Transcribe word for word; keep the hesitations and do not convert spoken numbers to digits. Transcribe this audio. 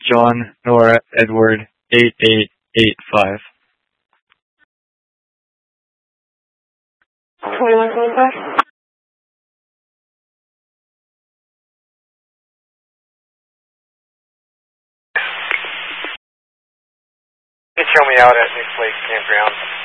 John, Nora, Edward, eight eight eight five. twenty-one twenty-five. You can show me out at Nick Lake Campground.